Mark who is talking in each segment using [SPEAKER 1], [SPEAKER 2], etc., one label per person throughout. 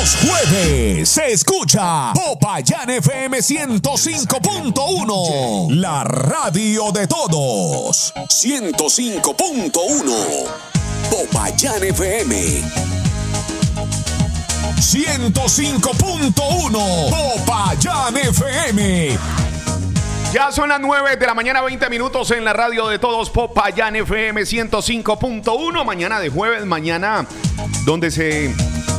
[SPEAKER 1] Los jueves se escucha Popayán FM 105.1, la radio de todos. 105.1, Popayán FM. 105.1, Popayán FM.
[SPEAKER 2] Ya son las 9 de la mañana, 20 minutos en la radio de todos, Popayán FM 105.1. Mañana de jueves, mañana donde se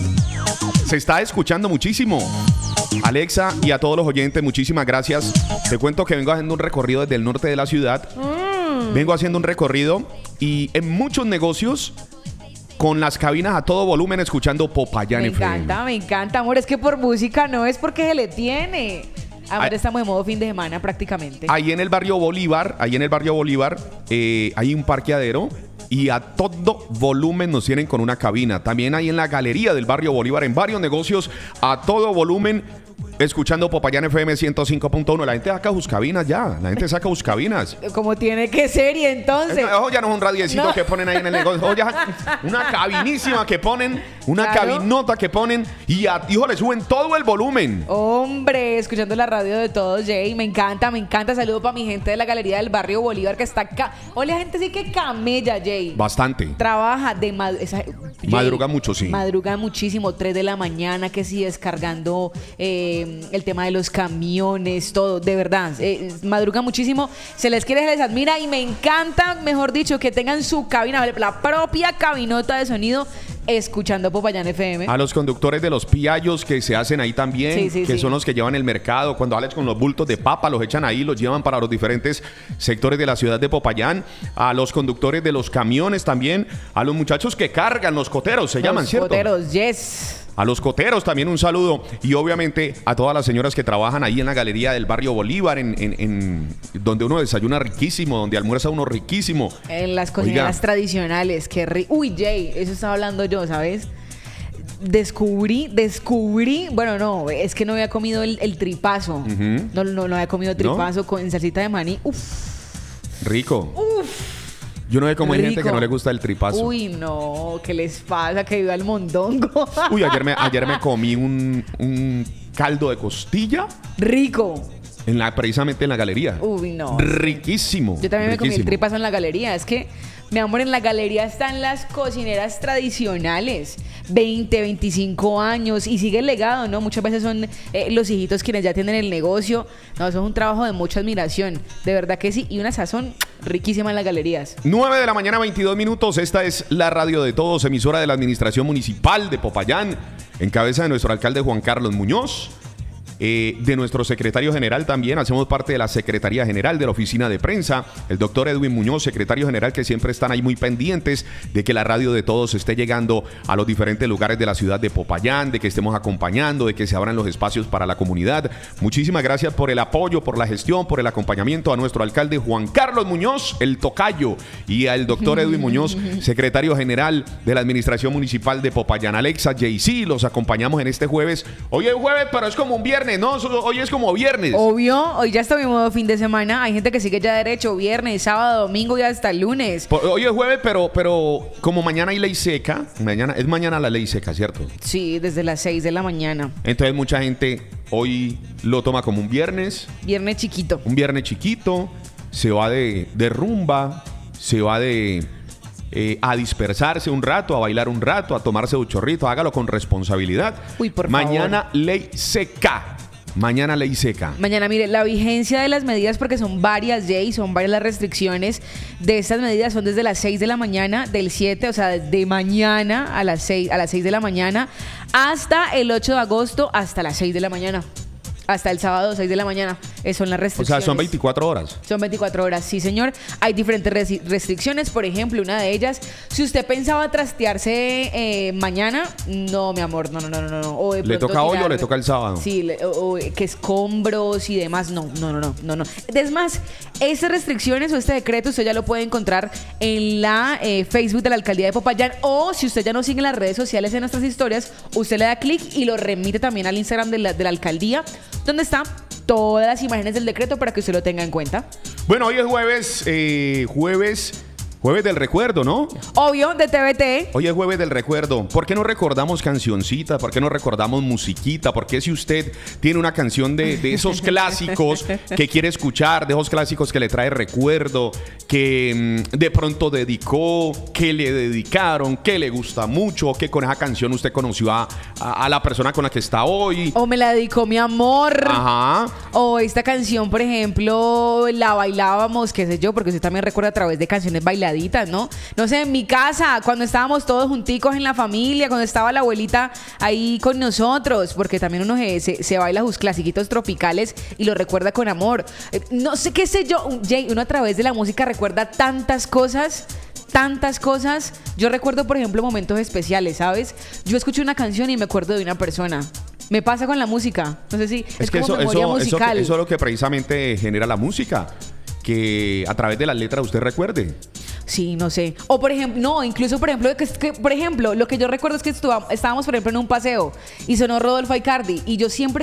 [SPEAKER 2] está escuchando muchísimo. Alexa y a todos los oyentes, muchísimas gracias. Te cuento que vengo haciendo un recorrido desde el norte de la ciudad. Vengo haciendo un recorrido y en muchos negocios con las cabinas a todo volumen escuchando Popayán FM.
[SPEAKER 3] Me encanta, amor. Es que por música no es porque se le tiene. Ahora estamos de modo fin de semana prácticamente.
[SPEAKER 2] Ahí en el barrio Bolívar, hay un parqueadero y a todo volumen nos tienen con una cabina. También hay en la galería del barrio Bolívar, en varios negocios, a todo volumen, escuchando Popayán FM 105.1. La gente saca sus cabinas ya. La gente saca sus cabinas.
[SPEAKER 3] Como tiene que ser, y entonces.
[SPEAKER 2] Ojo, ya no es un radiecito que ponen ahí en el negocio. Ojo, ya una cabinísima que ponen, una cabinota que ponen y hijo, le suben todo el volumen.
[SPEAKER 3] Hombre, escuchando la radio de todos, Jay. Me encanta. Saludo para mi gente de la galería del barrio Bolívar que está acá. Oye, la gente sí que camella, Jay.
[SPEAKER 2] Bastante.
[SPEAKER 3] Trabaja de
[SPEAKER 2] madruga mucho, sí.
[SPEAKER 3] Madruga muchísimo, 3 de la mañana, que sí, descargando el tema de los camiones, todo, de verdad, madruga muchísimo, se les quiere, se les admira y me encanta, mejor dicho, que tengan su cabina, la propia cabinota de sonido, escuchando Popayán FM.
[SPEAKER 2] A los conductores de los piallos que se hacen ahí también, son los que llevan el mercado. Cuando sales con los bultos de papa, los echan ahí, los llevan para los diferentes sectores de la ciudad de Popayán. A los conductores de los camiones también. A los muchachos que cargan, los coteros se llaman, ¿cierto?
[SPEAKER 3] Los coteros, yes.
[SPEAKER 2] A los coteros también un saludo. Y obviamente a todas las señoras que trabajan ahí en la galería del barrio Bolívar, en donde uno desayuna riquísimo, donde almuerza uno riquísimo.
[SPEAKER 3] En las cocineras tradicionales. Uy, Jay, eso estaba hablando yo, ¿sabes? Descubrí, bueno, no, es que no había comido el tripazo. No había comido tripazo con salsita de maní. Uf.
[SPEAKER 2] Rico. Uf. Yo no sé cómo hay gente que no le gusta el tripazo.
[SPEAKER 3] Uy, no, ¿qué les pasa? Que viva el mondongo.
[SPEAKER 2] Uy, ayer me comí un caldo de costilla.
[SPEAKER 3] Rico.
[SPEAKER 2] Precisamente en la galería.
[SPEAKER 3] Uy, no.
[SPEAKER 2] Riquísimo.
[SPEAKER 3] Yo también me comí el tripazo en la galería. Es que, mi amor, en la galería están las cocineras tradicionales. 20, 25 años y sigue el legado, ¿no? Muchas veces son los hijitos quienes ya tienen el negocio. No, eso es un trabajo de mucha admiración. De verdad que sí. Y una sazón riquísima en las galerías.
[SPEAKER 2] 9 de la mañana, 22 minutos. Esta es la radio de todos, emisora de la Administración Municipal de Popayán, en cabeza de nuestro alcalde Juan Carlos Muñoz. De nuestro secretario general también, hacemos parte de la Secretaría General de la Oficina de Prensa, el doctor Edwin Muñoz, secretario general, que siempre están ahí muy pendientes de que la radio de todos esté llegando a los diferentes lugares de la ciudad de Popayán, de que estemos acompañando, de que se abran los espacios para la comunidad. Muchísimas gracias por el apoyo, por la gestión, por el acompañamiento a nuestro alcalde Juan Carlos Muñoz, el tocayo, y al doctor Edwin Muñoz, secretario general de la Administración Municipal de Popayán. Alexa, JC, los acompañamos en este jueves. Hoy es jueves, pero es como un viernes. No, hoy es como viernes.
[SPEAKER 3] Obvio, hoy ya estamos en modo fin de semana. Hay gente que sigue ya derecho, viernes, sábado, domingo y hasta el lunes.
[SPEAKER 2] Hoy es jueves, pero como mañana hay ley seca, mañana la ley seca, ¿cierto?
[SPEAKER 3] Sí, desde las 6 de la mañana.
[SPEAKER 2] Entonces mucha gente hoy lo toma como un viernes.
[SPEAKER 3] Viernes chiquito.
[SPEAKER 2] Un viernes chiquito, se va de rumba, se va a dispersarse un rato, a bailar un rato, a tomarse un chorrito. Hágalo con responsabilidad.
[SPEAKER 3] Uy, por
[SPEAKER 2] mañana
[SPEAKER 3] favor.
[SPEAKER 2] Ley seca. Mañana ley seca.
[SPEAKER 3] Mañana, mire, la vigencia de las medidas, porque son varias, Jay, son varias las restricciones de estas medidas, son desde las 6 de la mañana, del 7, o sea, de mañana a las 6 de la mañana, hasta el 8 de agosto, hasta las 6 de la mañana. Hasta el sábado, 6 de la mañana. Son las restricciones.
[SPEAKER 2] O sea, son 24 horas.
[SPEAKER 3] Son 24 horas, sí, señor. Hay diferentes restricciones. Por ejemplo, una de ellas, si usted pensaba trastearse mañana, no, mi amor, no. O
[SPEAKER 2] ¿Le toca hoy o le toca el sábado?
[SPEAKER 3] Sí, o que escombros y demás. No. Es más, esas restricciones o este decreto usted ya lo puede encontrar en la Facebook de la Alcaldía de Popayán. O si usted ya no sigue en las redes sociales en nuestras historias, usted le da clic y lo remite también al Instagram de la Alcaldía, donde está todas las imágenes del decreto para que usted lo tenga en cuenta.
[SPEAKER 2] Bueno, hoy es jueves Jueves del recuerdo, ¿no?
[SPEAKER 3] Obvio, de TVT.
[SPEAKER 2] Hoy es jueves del recuerdo. ¿Por qué no recordamos cancioncita? ¿Por qué no recordamos musiquita? ¿Por qué si usted tiene una canción de esos clásicos que quiere escuchar, de esos clásicos que le trae recuerdo, que de pronto dedicó, que le dedicaron, que le gusta mucho, que con esa canción usted conoció a la persona con la que está hoy?
[SPEAKER 3] O me la dedicó mi amor.
[SPEAKER 2] Ajá.
[SPEAKER 3] O esta canción, por ejemplo, la bailábamos, qué sé yo, porque usted también recuerda a través de canciones bailaditas, ¿no? No sé, en mi casa, cuando estábamos todos junticos en la familia, cuando estaba la abuelita ahí con nosotros, porque también uno se baila sus clasiquitos tropicales y lo recuerda con amor. No sé qué sé yo, Jay, uno a través de la música recuerda tantas cosas. Yo recuerdo, por ejemplo, momentos especiales, ¿sabes? Yo escucho una canción y me acuerdo de una persona. Me pasa con la música. No sé si es como memoria musical.
[SPEAKER 2] Eso es lo que precisamente genera la música. Que a través de las letras usted recuerde.
[SPEAKER 3] Sí, no sé. O por ejemplo, no, incluso por ejemplo, lo que yo recuerdo es que estábamos, por ejemplo, en un paseo y sonó Rodolfo Aicardi y yo siempre